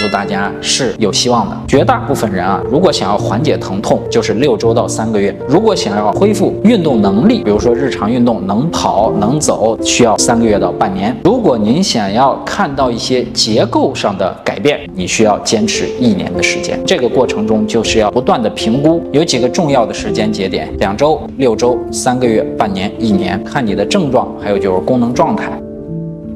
诉大家是有希望的。绝大部分人啊，如果想要缓解疼痛，就是6周到3个月；如果想要恢复运动能力，比如说日常运动能跑能走，需要3个月到半年。如果您想要看到一些结构上的改变，你需要坚持1年的时间。这个过程中就是要不断的评估，有几个重要的时间节点：2周、6周、3个月、半年、1年，看你的症状，还有就是功能状态